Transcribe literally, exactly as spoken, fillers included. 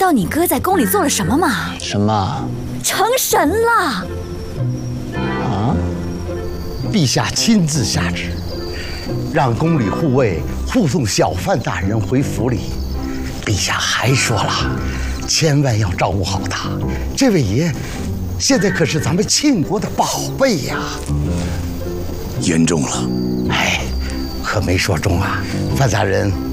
道你哥在宫里做了什么吗？ 什么？ 成神了！ 啊？ 陛下亲自下旨，让宫里护卫护送小范大人回府里。陛下还说了，千万要照顾好他。这位爷，现在可是咱们庆国的宝贝呀！ 言重了。 哎，可没说中啊，范大人。